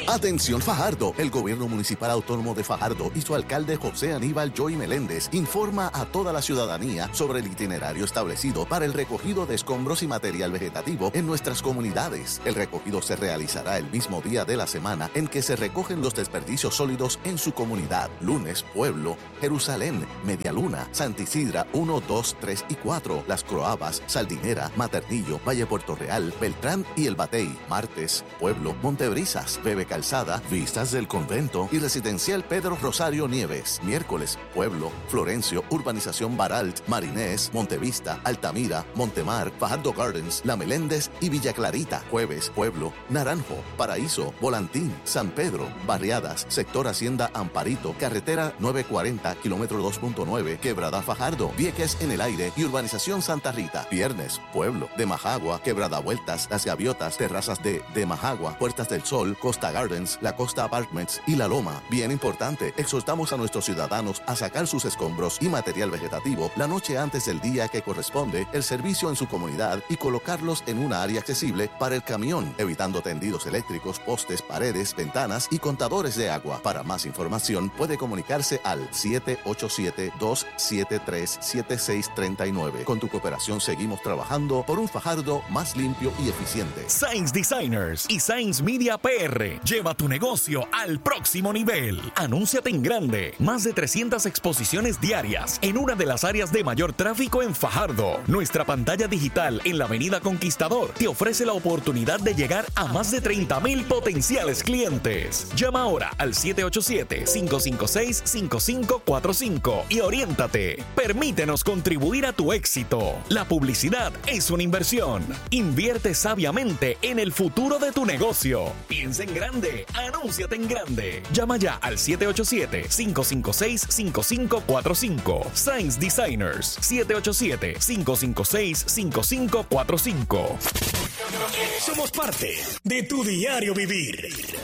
Atención Fajardo, el Gobierno Municipal Autónomo de Fajardo y su alcalde José Aníbal Joy Meléndez informa a toda la ciudadanía sobre el itinerario establecido para el recogido de escombros y material vegetativo en nuestras comunidades. El recogido se realizará el mismo día de la semana en que se recogen los desperdicios sólidos en su comunidad. Lunes, Pueblo, Jerusalén, Medialuna, Santa Isidra 1, 2, 3 y 4, Las Croabas, Saldinera, Maternillo, Valle Puerto Real, Beltrán y El Batey. Martes, Pueblo, Montebrisas, Bebe Calzada, Vistas del Convento y Residencial Pedro Rosario Nieves. Miércoles, Pueblo, Florencio, Urbanización Baralt, Marinés, Montevista, Altamira, Montemar, Fajardo Gardens, La Meléndez y Villa Clarita. Jueves, Pueblo, Naranjo, Paraíso, Volantín, San Pedro, Barriadas, Sector Hacienda Amparito, Carretera 940, kilómetro 2.9, Quebrada Fajardo, Vieques en el Aire y Urbanización Santa Rita. Viernes, Pueblo, de Majagua, Quebrada Vueltas, Las Gaviotas, Terrazas de Majagua, Puertas del Sol, Costa Gardens, La Costa Apartments y La Loma. Bien importante, exhortamos a nuestros ciudadanos a sacar sus escombros y material vegetativo la noche antes del día que corresponde el servicio en su comunidad y colocarlos en una área accesible para el camión, evitando tendidos eléctricos, postes, paredes, ventanas y contadores de agua. Para más información puede comunicarse al 787-273-7639. Con tu cooperación seguimos trabajando por un Fajardo más limpio y eficiente. Signs Designers y Signs Media PR. Lleva tu negocio al próximo nivel. Anúnciate en grande. Más de 300 exposiciones diarias en una de las áreas de mayor tráfico en Fajardo. Nuestra pantalla digital en la Avenida Conquistador te ofrece la oportunidad de llegar a más de 30,000 potenciales clientes. Llama ahora al 787-556-5545 y oriéntate. Permítenos contribuir a tu éxito. La publicidad es una inversión. Invierte sabiamente en el futuro de tu negocio. Piensa en grande. Anúnciate en grande. Llama ya al 787-556-5545. Signs Designers. 787-556-5545. Somos parte de tu diario vivir.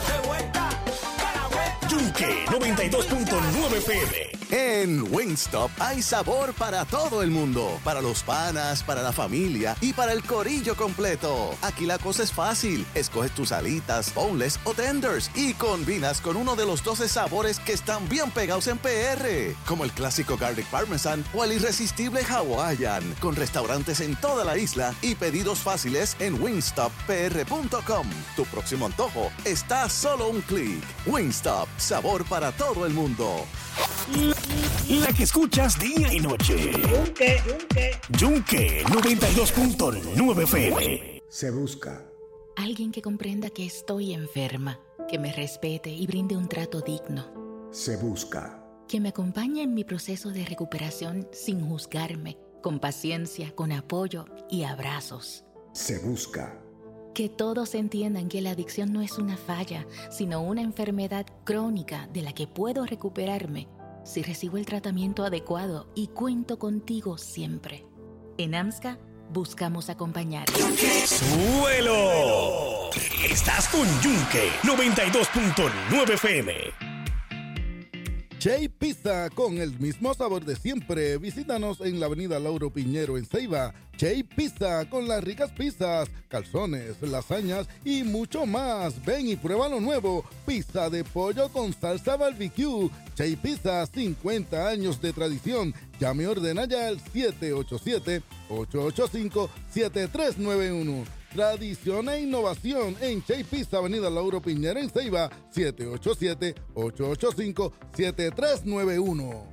Yunque 92.9 FM. En Wingstop hay sabor para todo el mundo. Para los panas, para la familia y para el corillo completo. Aquí la cosa es fácil. Escoges tus alitas, boneless o tenders y combinas con uno de los 12 sabores que están bien pegados en PR. Como el clásico Garlic Parmesan o el irresistible Hawaiian. Con restaurantes en toda la isla y pedidos fáciles en wingstoppr.com. Tu próximo antojo está a solo un clic. Wingstop. Sabor para todo el mundo. La que escuchas día y noche. Yunque 92.9 FM. Se busca alguien que comprenda que estoy enferma, que me respete y brinde un trato digno. Se busca que me acompañe en mi proceso de recuperación sin juzgarme, con paciencia, con apoyo y abrazos. Se busca que todos entiendan que la adicción no es una falla, sino una enfermedad crónica de la que puedo recuperarme si recibo el tratamiento adecuado y cuento contigo siempre. En AMSCA buscamos acompañar. ¡Suelo! Estás con Yunque 92.9 FM. Chay Pizza, con el mismo sabor de siempre. Visítanos en la avenida Lauro Piñero en Ceiba. Chay Pizza, con las ricas pizzas, calzones, lasañas y mucho más. Ven y prueba lo nuevo. Pizza de pollo con salsa barbecue. Chay Pizza, 50 años de tradición. Llame y ordena ya al 787-885-7391. Tradición e innovación en Chay Pizza, avenida Lauro Piñera en Ceiba, 787-885-7391.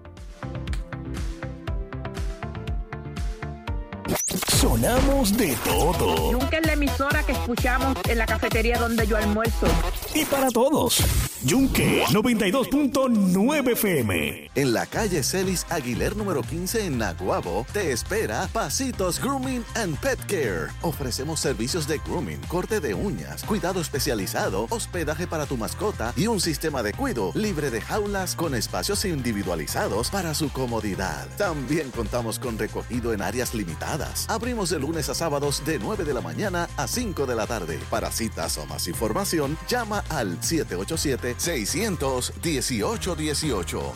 Sonamos de todo. Yunque es la emisora que escuchamos en la cafetería donde yo almuerzo. Y para todos. Yunque 92.9 FM. En la calle Celis Aguiler número 15 en Naguabo te espera Pasitos Grooming and Pet Care. Ofrecemos servicios de grooming, corte de uñas, cuidado especializado, hospedaje para tu mascota y un sistema de cuido libre de jaulas con espacios individualizados para su comodidad. También contamos con recogido en áreas limitadas. Abrimos de lunes a sábados de 9 de la mañana a 5 de la tarde. Para citas o más información, llama al 787 787-600-1818.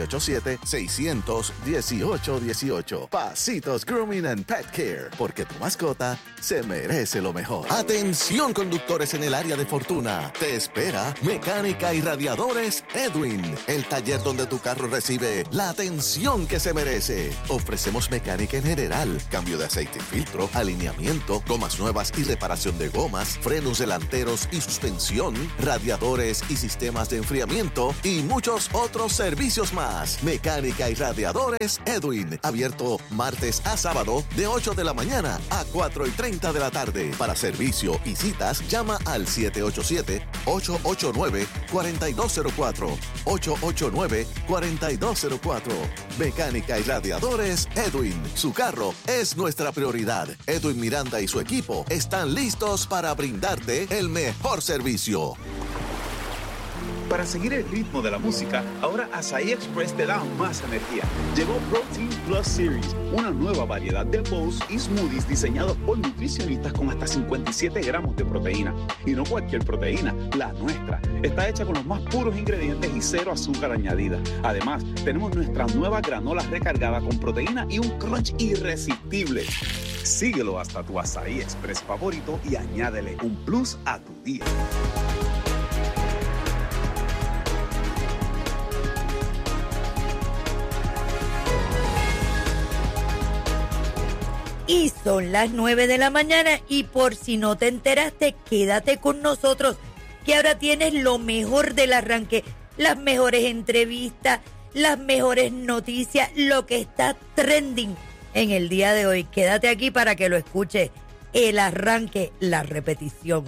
787-600-1818. Pasitos Grooming and Pet Care, porque tu mascota se merece lo mejor. Atención, conductores en el área de Fortuna. Te espera Mecánica y Radiadores Edwin, el taller donde tu carro recibe la atención que se merece. Ofrecemos mecánica en general, cambio de aceite y filtro, alineamiento, gomas nuevas y reparación de gomas, frenos delanteros y suspensión, radiadores y sistemas de enfriamiento y muchos otros servicios más. Mecánica y Radiadores Edwin, abierto martes a sábado de 8 de la mañana a 4:30 de la tarde. Para servicio y citas, llama al 787-889-4204. 889-4204. Mecánica y Radiadores Edwin. Su carro es nuestra prioridad. Edwin Miranda y su equipo están listos para brindarte el mejor servicio. Para seguir el ritmo de la música, ahora Asahi Express te da más energía. Llegó Protein Plus Series, una nueva variedad de bowls y smoothies diseñados por nutricionistas con hasta 57 gramos de proteína. Y no cualquier proteína, la nuestra. Está hecha con los más puros ingredientes y cero azúcar añadida. Además, tenemos nuestra nueva granola recargada con proteína y un crunch irresistible. Síguelo hasta tu Asahi Express favorito y añádele un plus a tu día. Y son las 9 de la mañana y por si no te enteraste, quédate con nosotros, que ahora tienes lo mejor del arranque, las mejores entrevistas, las mejores noticias, lo que está trending en el día de hoy. Quédate aquí para que lo escuches, el arranque, la repetición.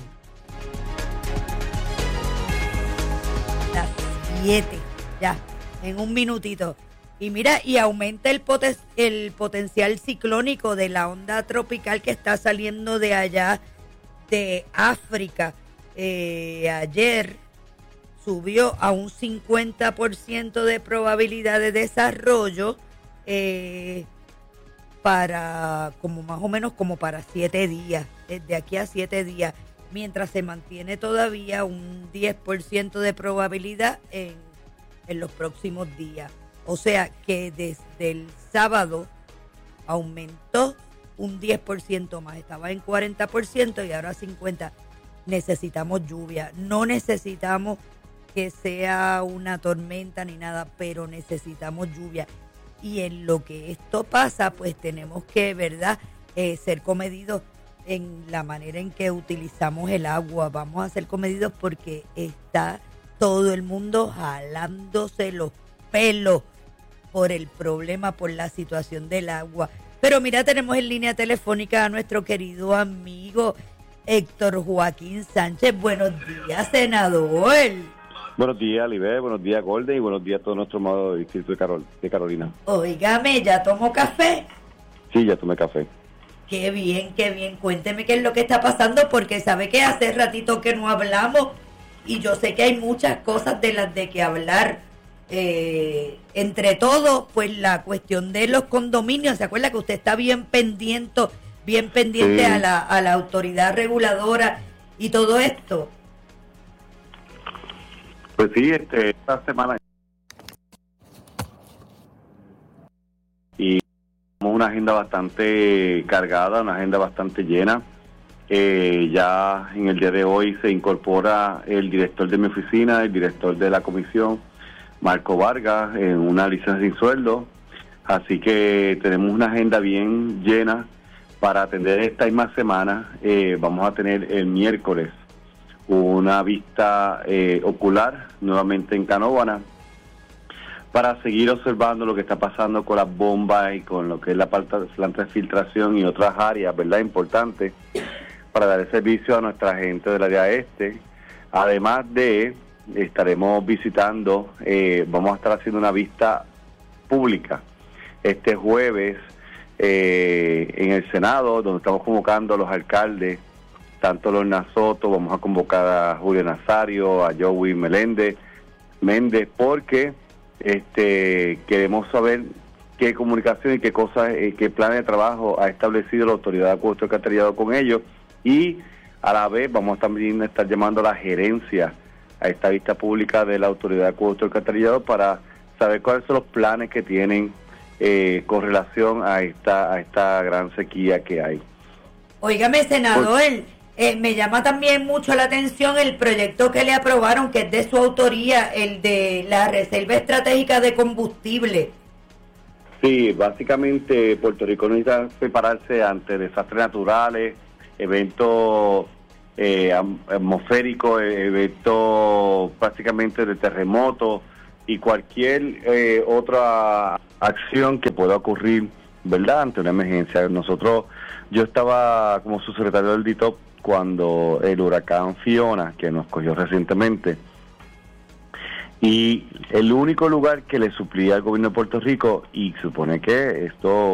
Las 7, ya, en un minutito. Y mira, y aumenta el potencial ciclónico de la onda tropical que está saliendo de allá, de África. Ayer subió a un 50% de probabilidad de desarrollo para, como más o menos como para 7 días, desde aquí a 7 días, mientras se mantiene todavía un 10% de probabilidad en los próximos días. O sea que desde el sábado aumentó un 10% más. Estaba en 40% y ahora 50%. Necesitamos lluvia. No necesitamos que sea una tormenta ni nada, pero necesitamos lluvia. Y en lo que esto pasa, pues tenemos que, ¿verdad?, ser comedidos en la manera en que utilizamos el agua. Vamos a ser comedidos porque está todo el mundo jalándose los pelos por el problema, por la situación del agua. Pero mira, tenemos en línea telefónica a nuestro querido amigo Héctor Joaquín Sánchez. Buenos días, senador. Buenos días, Libé, buenos días, Golden, y buenos días a todo nuestro amado distrito de Carolina. Óigame, ¿ya tomó café? Sí, ya tomé café. Qué bien, qué bien. Cuénteme qué es lo que está pasando, porque sabe que hace ratito que no hablamos y yo sé que hay muchas cosas de las de que hablar. Entre todo, pues la cuestión de los condominios. ¿Se acuerda que usted está bien pendiente sí, a la autoridad reguladora y todo esto? Pues sí, esta semana y una agenda bastante cargada, una agenda bastante llena. Ya en el día de hoy se incorpora el director de mi oficina, el director de la comisión, Marco Vargas, en una licencia sin sueldo. Así que tenemos una agenda bien llena para atender esta misma semana. Vamos a tener el miércoles una vista ocular nuevamente en Canóvana para seguir observando lo que está pasando con las bombas y con lo que es la planta de filtración y otras áreas, ¿verdad?, importantes para dar servicio a nuestra gente del área este. Además de, estaremos visitando, vamos a estar haciendo una vista pública este jueves en el Senado, donde estamos convocando a los alcaldes, tanto Lorna Soto, vamos a convocar a Julio Nazario, a Joey Méndez, porque queremos saber qué comunicación y qué cosas, qué planes de trabajo ha establecido la autoridad de acueducto alcantarillado con ellos, y a la vez vamos a también estar llamando a la gerencia a esta vista pública de la Autoridad de Acueducto y Alcantarillado para saber cuáles son los planes que tienen con relación a esta gran sequía que hay. Óigame, senador, me llama también mucho la atención el proyecto que le aprobaron, que es de su autoría, el de la Reserva Estratégica de Combustible. Sí, básicamente Puerto Rico necesita prepararse ante desastres naturales, eventos atmosféricos, eventos prácticamente de terremotos y cualquier otra acción que pueda ocurrir, ¿verdad?, ante una emergencia. Yo estaba como subsecretario del DITOP cuando el huracán Fiona, que nos cogió recientemente, y el único lugar que le suplía al gobierno de Puerto Rico, y supone que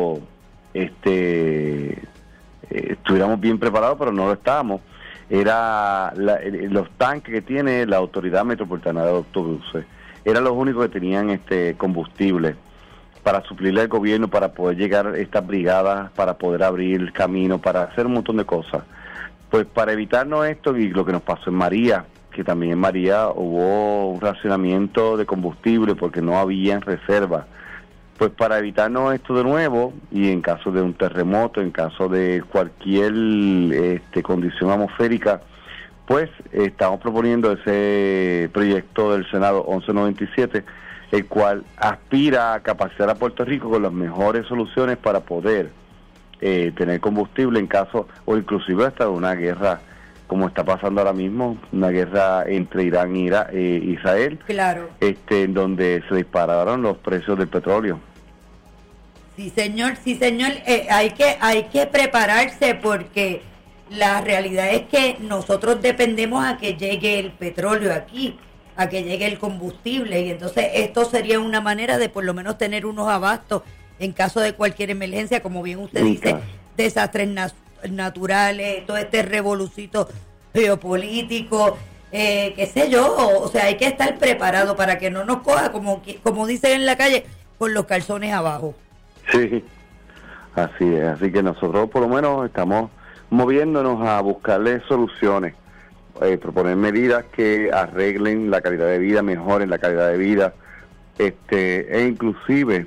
estuviéramos bien preparados, pero no lo estábamos, era los tanques que tiene la Autoridad Metropolitana de Autobuses. Eran los únicos que tenían combustible para suplirle al gobierno, para poder llegar a estas brigadas, para poder abrir camino, para hacer un montón de cosas. Pues para evitarnos esto y lo que nos pasó en María, que también en María hubo un racionamiento de combustible porque no había reserva. Pues para evitarnos esto de nuevo, y en caso de un terremoto, en caso de cualquier condición atmosférica, pues estamos proponiendo ese proyecto del Senado 1197, el cual aspira a capacitar a Puerto Rico con las mejores soluciones para poder tener combustible en caso, o inclusive hasta de una guerra, como está pasando ahora mismo, una guerra entre Irán y Israel, claro, en donde se dispararon los precios del petróleo. Sí, señor, hay que prepararse, porque la realidad es que nosotros dependemos a que llegue el petróleo aquí, a que llegue el combustible, y entonces esto sería una manera de por lo menos tener unos abastos en caso de cualquier emergencia, como bien usted dice, desastres naturales, todo este revolucito geopolítico, qué sé yo, o sea, hay que estar preparado para que no nos coja, como dicen en la calle, con los calzones abajo. Sí, así es, así que nosotros por lo menos estamos moviéndonos a buscarle soluciones, proponer medidas que arreglen la calidad de vida, mejoren la calidad de vida, e inclusive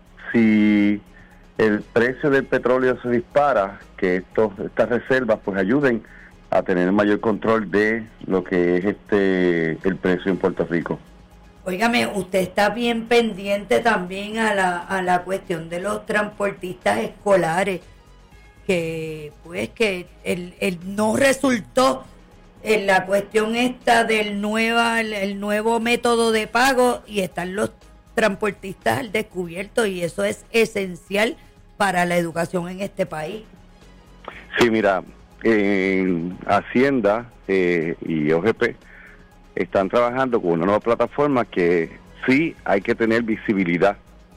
si el precio del petróleo se dispara, que estas reservas pues ayuden a tener mayor control de lo que es el precio en Puerto Rico. Óigame, usted está bien pendiente también a la cuestión de los transportistas escolares, que pues que el no resultó en la cuestión esta del el nuevo método de pago, y están los transportistas al descubierto, y eso es esencial para la educación en este país. Sí, mira, en Hacienda y OGP están trabajando con una nueva plataforma que sí hay que tener visibilidad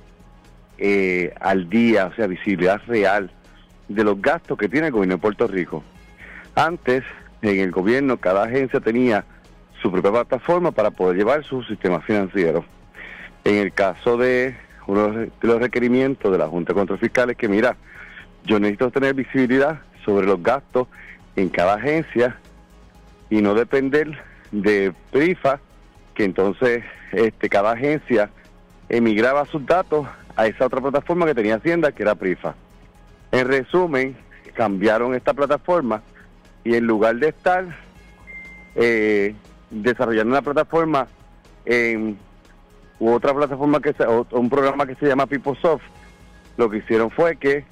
al día, o sea, visibilidad real de los gastos que tiene el gobierno de Puerto Rico. Antes, en el gobierno, cada agencia tenía su propia plataforma para poder llevar su sistema financiero. En el caso de uno de los requerimientos de la Junta de Control Fiscal es que, mira, yo necesito tener visibilidad sobre los gastos en cada agencia y no depender de PRIFA, que entonces cada agencia emigraba sus datos a esa otra plataforma que tenía Hacienda, que era PRIFA. En resumen, cambiaron esta plataforma, y en lugar de estar desarrollando una plataforma u otra plataforma un programa que se llama PeopleSoft, lo que hicieron fue que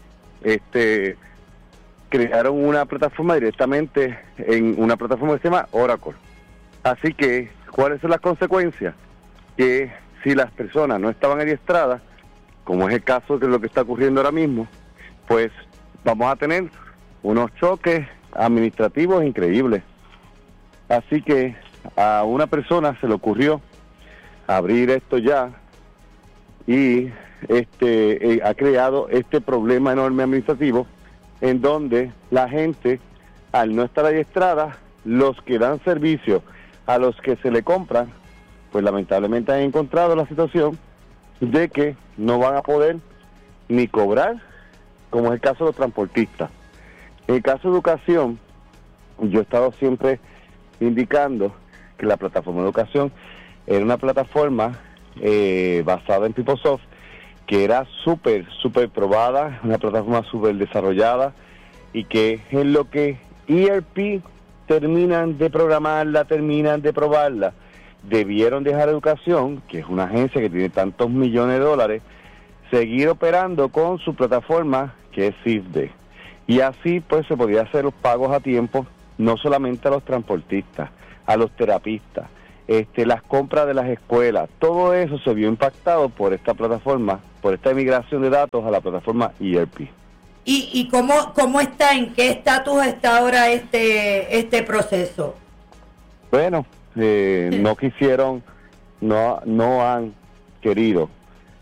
crearon una plataforma directamente en una plataforma que se llama Oracle. Así que, ¿cuáles son las consecuencias? Que si las personas no estaban adiestradas, como es el caso de lo que está ocurriendo ahora mismo, pues vamos a tener unos choques administrativos increíbles. Así que a una persona se le ocurrió abrir esto ya, y ha creado este problema enorme administrativo, en donde la gente, al no estar adiestrada, los que dan servicio a los que se le compran, pues lamentablemente han encontrado la situación de que no van a poder ni cobrar, como es el caso de los transportistas. En el caso de educación, yo he estado siempre indicando que la plataforma de educación era una plataforma basada en PeopleSoft, que era súper probada, una plataforma súper desarrollada, y que en lo que ERP terminan de programarla, terminan de probarla, debieron dejar educación, que es una agencia que tiene tantos millones de dólares, seguir operando con su plataforma, que es CIFDE. Y así pues se podía hacer los pagos a tiempo, no solamente a los transportistas, a los terapistas, las compras de las escuelas, todo eso se vio impactado por esta plataforma, por esta migración de datos a la plataforma ERP. ¿Y cómo está, en qué estatus está ahora este proceso? Bueno, no quisieron, no han querido,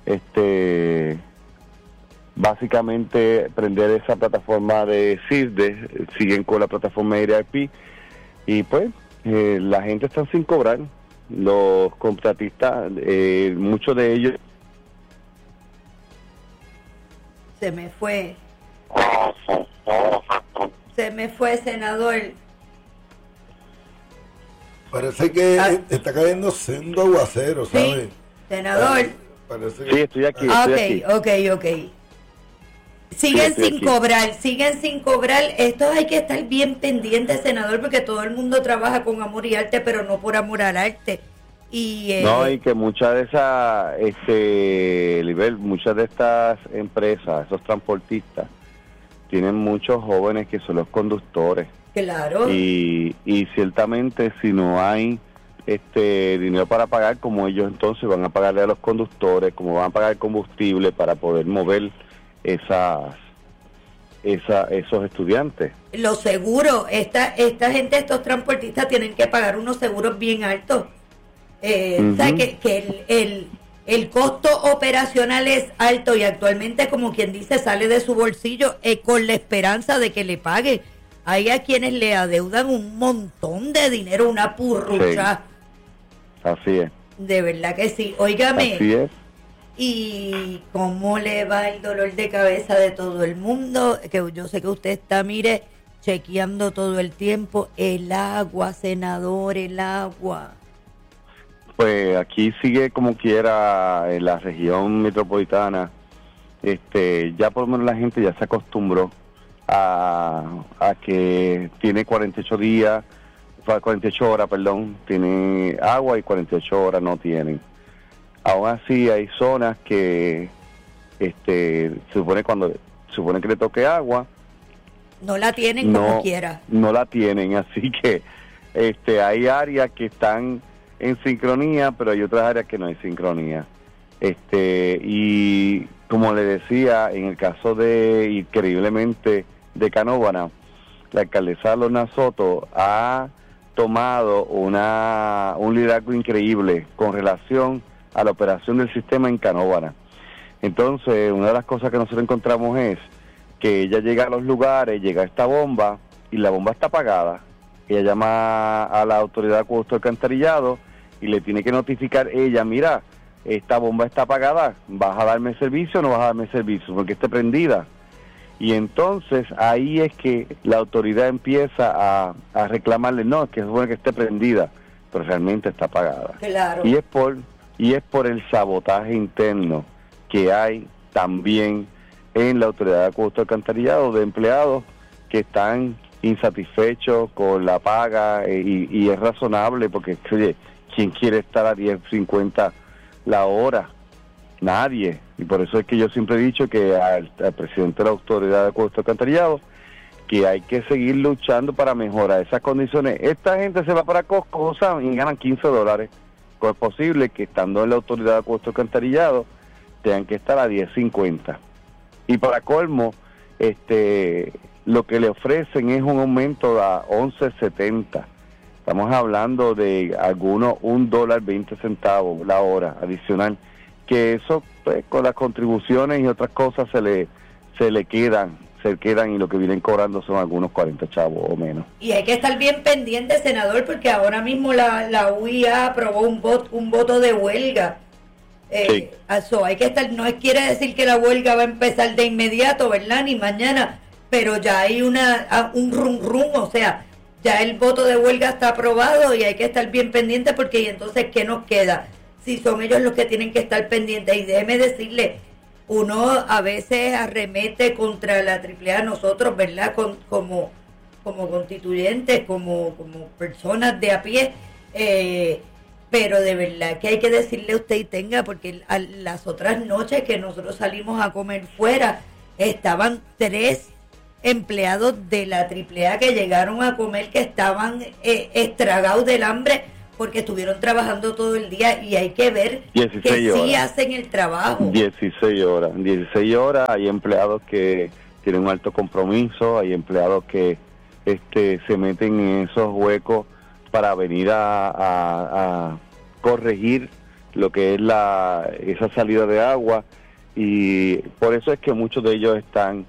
básicamente prender esa plataforma de CIFDE, siguen con la plataforma ERP, y pues la gente está sin cobrar, los contratistas, muchos de ellos. Se me fue, senador. Parece que está cayendo sendo aguacero, ¿sabes? Sí, senador. Sí, estoy aquí. Ok. Siguen sin cobrar. Esto hay que estar bien pendiente, senador, porque todo el mundo trabaja con amor y arte, pero no por amor al arte. Y que muchas de esas, muchas de estas empresas, esos transportistas, tienen muchos jóvenes que son los conductores. Claro. Y ciertamente si no hay dinero para pagar, como ellos entonces van a pagarle a los conductores, como van a pagar combustible para poder mover esos estudiantes. Los seguros, esta gente, estos transportistas tienen que pagar unos seguros bien altos. O sea, que el costo operacional es alto y actualmente, como quien dice, sale de su bolsillo con la esperanza de que le pague. Hay a quienes le adeudan un montón de dinero, una purrucha. Sí. Así es. De verdad que sí. Óigame. Así es. ¿Y cómo le va el dolor de cabeza de todo el mundo? Que yo sé que usted está, mire, chequeando todo el tiempo. El agua, senador, el agua. Pues aquí sigue como quiera en la región metropolitana. Ya por lo menos la gente ya se acostumbró a que tiene 48 horas, tiene agua y 48 horas no tienen. Aún así hay zonas que se supone que le toque agua, no la tienen como quiera. No la tienen, así que hay áreas que están en sincronía, pero hay otras áreas que no hay sincronía. Y como le decía, en el caso de, increíblemente, de Canóvana, la alcaldesa Lorna Soto ha tomado un liderazgo increíble con relación a la operación del sistema en Canóvana. Entonces, una de las cosas que nosotros encontramos es que ella llega a los lugares, llega a esta bomba, y la bomba está apagada. Ella llama a la autoridad de acueducto alcantarillado y le tiene que notificar ella, mira, esta bomba está apagada, ¿vas a darme servicio o no vas a darme servicio? Porque esté prendida. Y entonces ahí es que la autoridad empieza a reclamarle, no, es que es bueno que esté prendida, pero realmente está apagada. Claro. Y es por el sabotaje interno que hay también en la autoridad de acueducto alcantarillado, de empleados que están insatisfechos con la paga, y es razonable porque, oye, ¿quién quiere estar a 10.50 la hora? Nadie. Y por eso es que yo siempre he dicho que al presidente de la autoridad de acueducto alcantarillado, que hay que seguir luchando para mejorar esas condiciones. Esta gente se va para Costco, ¿saben? Y ganan $15. ¿Cómo es posible que estando en la autoridad de acueducto alcantarillado tengan que estar a 10.50? Y para colmo, lo que le ofrecen es un aumento a 11.70. Estamos hablando de algunos $1.20 la hora adicional, que eso pues, con las contribuciones y otras cosas se le quedan y lo que vienen cobrando son algunos 40 chavos o menos. Y hay que estar bien pendiente, senador, porque ahora mismo la UIA aprobó un voto de huelga. Sí. Eso hay que estar, no quiere decir que la huelga va a empezar de inmediato, ¿verdad? Ni mañana, pero ya hay un rum, o sea, ya el voto de huelga está aprobado y hay que estar bien pendiente porque y entonces ¿qué nos queda? Si son ellos los que tienen que estar pendientes. Y déjeme decirle, uno a veces arremete contra la AAA, nosotros, ¿verdad? Como constituyentes, como personas de a pie, pero de verdad que hay que decirle a usted y tenga, porque las otras noches que nosotros salimos a comer fuera, estaban 3 empleados de la AAA que llegaron a comer, que estaban estragados del hambre porque estuvieron trabajando todo el día, y hay que ver que sí hacen el trabajo. 16 horas, hay empleados que tienen un alto compromiso, hay empleados que se meten en esos huecos para venir a corregir lo que es esa salida de agua, y por eso es que muchos de ellos están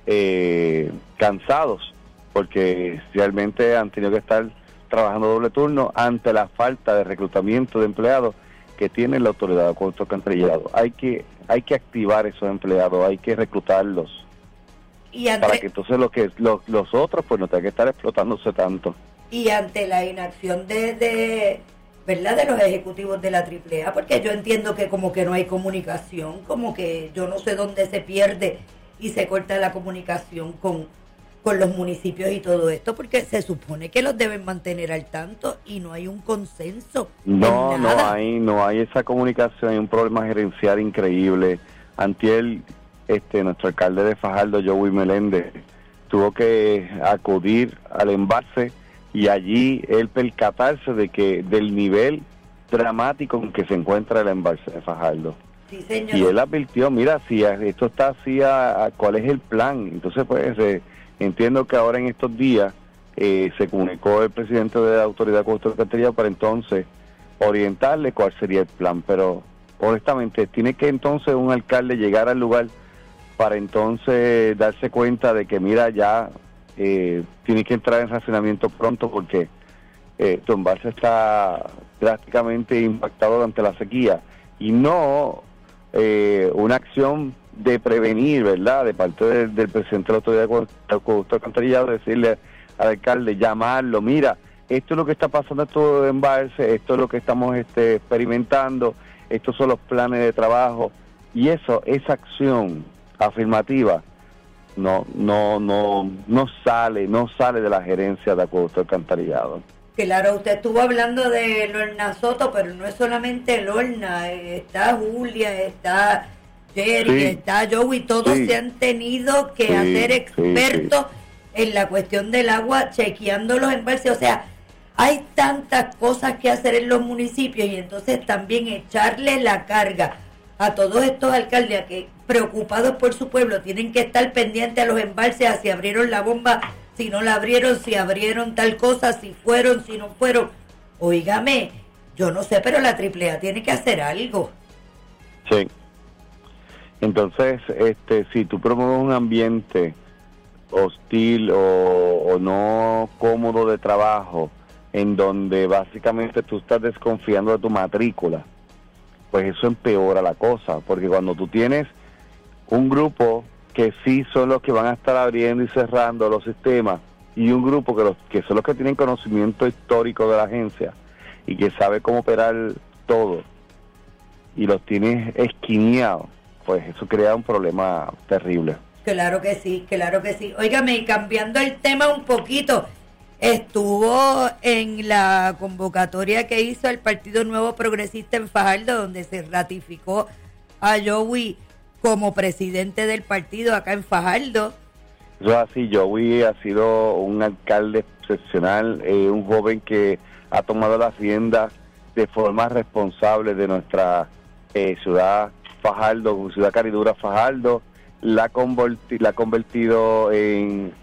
cansados, porque realmente han tenido que estar trabajando doble turno ante la falta de reclutamiento de empleados que tiene la autoridad de acueducto alcantarillado. Hay que activar esos empleados, hay que reclutarlos, para que entonces los otros pues no tengan que estar explotándose tanto. Y ante la inacción de ¿verdad?, de los ejecutivos de la AAA, porque yo entiendo que como que no hay comunicación, como que yo no sé dónde se pierde y se corta la comunicación con los municipios y todo esto, porque se supone que los deben mantener al tanto y no hay un consenso. No hay esa comunicación, hay un problema gerencial increíble. Antier, nuestro alcalde de Fajardo, Joey Meléndez, tuvo que acudir al embalse y allí él percatarse del nivel dramático en que se encuentra el embalse de Fajardo. Sí, señor. Y él advirtió, mira, si esto está así, ¿cuál es el plan? Entonces, pues, entiendo que ahora en estos días se comunicó el presidente de la Autoridad de Acueducto y Alcantarillado para entonces orientarle cuál sería el plan, pero honestamente tiene que entonces un alcalde llegar al lugar para entonces darse cuenta de que mira, ya tiene que entrar en racionamiento pronto, porque tu embalse está drásticamente impactado ante la sequía, y no una acción de prevenir, ¿verdad?, de parte del presidente de la Autoridad de Acueducto Alcantarillado, decirle al alcalde, llamarlo, mira, esto es lo que está pasando en todo el embalse, esto es lo que estamos experimentando, estos son los planes de trabajo, y esa acción afirmativa no sale de la gerencia de Acueducto Alcantarillado. Claro, usted estuvo hablando de Lorna Soto, pero no es solamente Lorna, está Julia, está Jerry, está Joey, todos se han tenido que hacer expertos en la cuestión del agua, chequeando los embalses. O sea, hay tantas cosas que hacer en los municipios, y entonces también echarle la carga a todos estos alcaldes a que, preocupados por su pueblo, tienen que estar pendientes a los embalses, a si abrieron la bomba, si no la abrieron, si abrieron tal cosa, si fueron, si no fueron. Óigame, yo no sé, pero la AAA tiene que hacer algo. Sí. Entonces, si tú promueves un ambiente hostil o no cómodo de trabajo, en donde básicamente tú estás desconfiando de tu matrícula, pues eso empeora la cosa, porque cuando tú tienes un grupo que sí son los que van a estar abriendo y cerrando los sistemas, y un grupo que son los que tienen conocimiento histórico de la agencia y que sabe cómo operar todo, y los tienes esquineados, pues eso crea un problema terrible. Claro que sí, claro que sí. Óigame, y cambiando el tema un poquito, estuvo en la convocatoria que hizo el Partido Nuevo Progresista en Fajardo, donde se ratificó a Joey como presidente del partido acá en Fajardo. Eso es así, Joey ha sido un alcalde excepcional, un joven que ha tomado las riendas de forma responsable de nuestra ciudad Fajardo, ciudad caridura Fajardo, la ha convertido en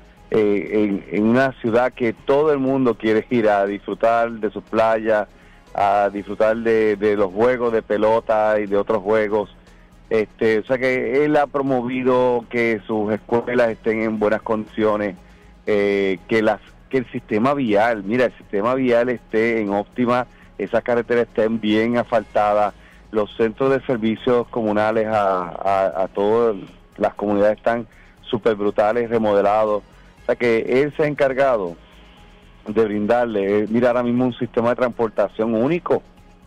una ciudad que todo el mundo quiere ir a disfrutar de sus playas, a disfrutar de los juegos de pelota y de otros juegos. O sea que él ha promovido que sus escuelas estén en buenas condiciones, que el sistema vial, el sistema vial esté en óptima, esas carreteras estén bien asfaltadas, los centros de servicios comunales a todas las comunidades están súper brutales, remodelados. O sea que él se ha encargado brindarle. Mira, ahora mismo un sistema de transportación único,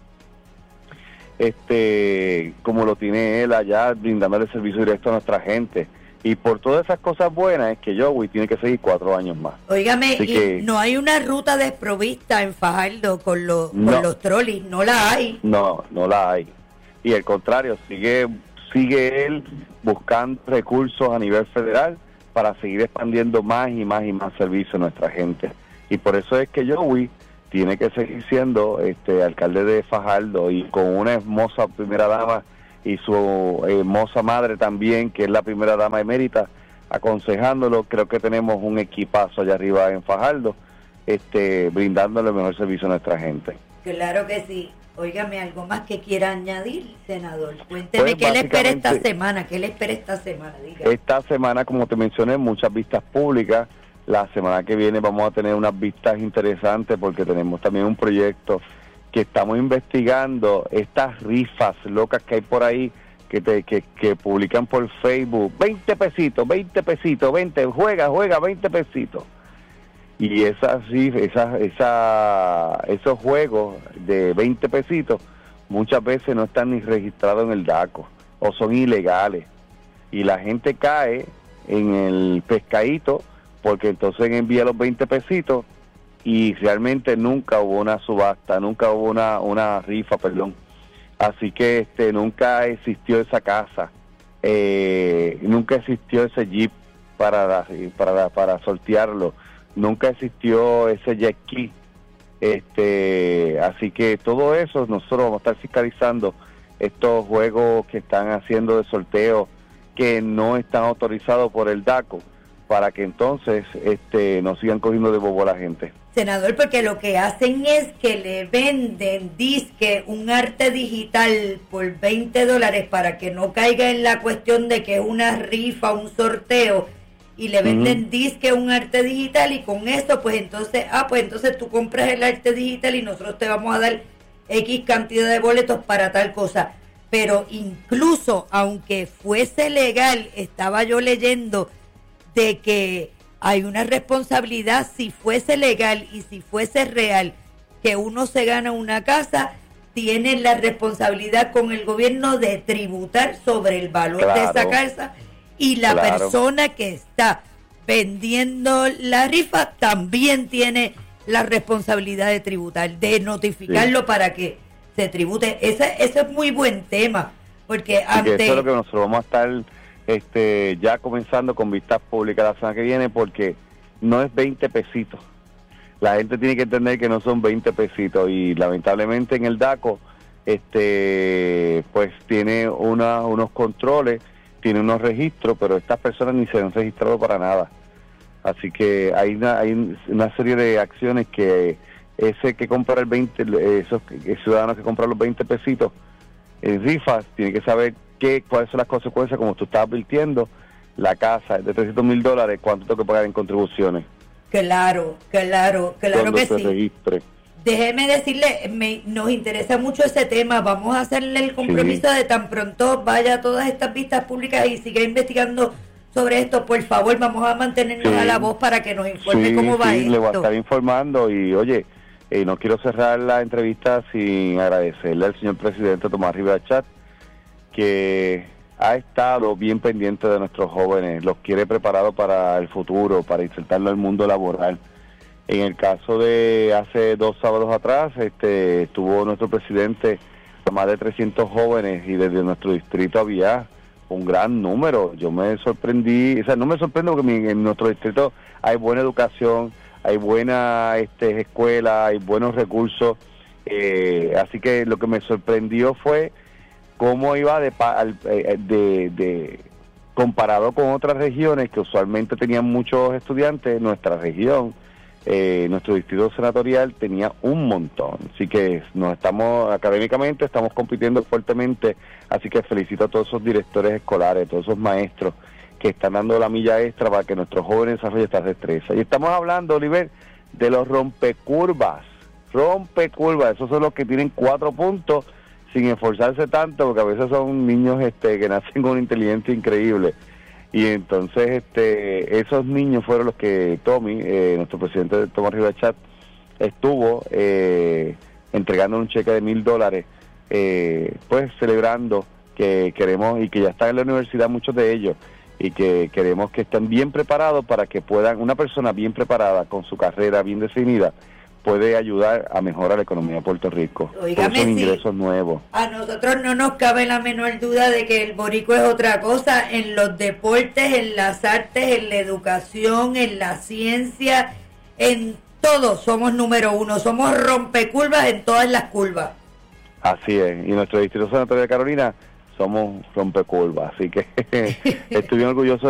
como lo tiene él allá, brindándole servicio directo a nuestra gente. Y por todas esas cosas buenas es que Joey tiene que seguir 4 años más. Óigame, y no hay una ruta desprovista en Fajardo con los trolis, no la hay. No la hay. Y al contrario, sigue él buscando recursos a nivel federal para seguir expandiendo más y más y más servicios a nuestra gente. Y por eso es que Joey tiene que seguir siendo alcalde de Fajardo, y con una hermosa primera dama y su hermosa madre también, que es la primera dama emérita, aconsejándolo. Creo que tenemos un equipazo allá arriba en Fajardo, brindándole el mejor servicio a nuestra gente. Claro que sí. Óigame, ¿algo más que quiera añadir, senador? Cuénteme, ¿qué le espera esta semana? Diga. Esta semana, como te mencioné, muchas vistas públicas. La semana que viene vamos a tener unas vistas interesantes, porque tenemos también un proyecto que estamos investigando, estas rifas locas que hay por ahí, que publican por Facebook, 20 pesitos, 20, juega, 20 pesitos. Y esos juegos de 20 pesitos muchas veces no están ni registrados en el DACO, o son ilegales. Y la gente cae en el pescadito, porque entonces envía los 20 pesitos y realmente nunca hubo una subasta, nunca hubo una rifa, perdón. Así que nunca existió esa casa, nunca existió ese jeep para sortearlo, nunca existió ese jet ski. Así que todo eso nosotros vamos a estar fiscalizando estos juegos que están haciendo de sorteo que no están autorizados por el DACO, para que entonces no sigan cogiendo de bobo a la gente. Senador, porque lo que hacen es que le venden disque un arte digital por $20 para que no caiga en la cuestión de que es una rifa, un sorteo, y le venden disque un arte digital, y con eso pues entonces tú compras el arte digital y nosotros te vamos a dar X cantidad de boletos para tal cosa. Pero incluso aunque fuese legal, estaba yo leyendo de que hay una responsabilidad, si fuese legal y si fuese real, que uno se gana una casa, tiene la responsabilidad con el gobierno de tributar sobre el valor de esa casa, y la persona que está vendiendo la rifa también tiene la responsabilidad de tributar, de notificarlo para que se tribute. Ese es muy buen tema, porque eso es lo que nosotros vamos a estar ya comenzando con vistas públicas la semana que viene, porque no es 20 pesitos. La gente tiene que entender que no son 20 pesitos, y lamentablemente en el DACO pues tiene unos controles, tiene unos registros, pero estas personas ni se han registrado para nada. Así que hay una serie de acciones que ese que compra esos ciudadanos que compran los 20 pesitos en rifas, tiene que saber cuáles son las consecuencias, como tú estás advirtiendo. La casa es de $300,000, ¿cuánto tengo que pagar en contribuciones? Claro que sí. Registre. Déjeme decirle, nos interesa mucho ese tema. Vamos a hacerle el compromiso de tan pronto vaya a todas estas vistas públicas y siga investigando sobre esto. Por favor, vamos a mantenernos a la voz para que nos informe cómo va esto. Le voy a estar informando. Y oye, no quiero cerrar la entrevista sin agradecerle al señor presidente Tomás Rivera Chat, que ha estado bien pendiente de nuestros jóvenes, los quiere preparados para el futuro, para insertarlo al mundo laboral. En el caso de hace 2 sábados atrás, tuvo nuestro presidente a más de 300 jóvenes, y desde nuestro distrito había un gran número. Yo me sorprendí, no me sorprendo, porque en nuestro distrito hay buena educación, hay buena escuela, hay buenos recursos, así que lo que me sorprendió fue cómo iba comparado con otras regiones que usualmente tenían muchos estudiantes. Nuestra región, nuestro distrito senatorial tenía un montón, así que académicamente estamos compitiendo fuertemente. Así que felicito a todos esos directores escolares, todos esos maestros que están dando la milla extra para que nuestros jóvenes desarrollen estas destrezas. Y estamos hablando, Oliver, de los rompecurvas, esos son los que tienen 4 puntos sin esforzarse tanto, porque a veces son niños que nacen con una inteligencia increíble. Y entonces esos niños fueron los que Tommy, nuestro presidente Tomás Rivera Chat, estuvo entregando un cheque de $1,000, pues celebrando que queremos, y que ya están en la universidad muchos de ellos, y que queremos que estén bien preparados para que puedan, una persona bien preparada con su carrera bien definida, puede ayudar a mejorar la economía de Puerto Rico. Óigame, son ingresos nuevos. A nosotros no nos cabe la menor duda de que el boricua es otra cosa en los deportes, en las artes, en la educación, en la ciencia, en todo somos número uno, somos rompecurvas en todas las curvas. Así es, y nuestro distrito sanatorio de Carolina somos rompecurvas, así que estoy bien orgulloso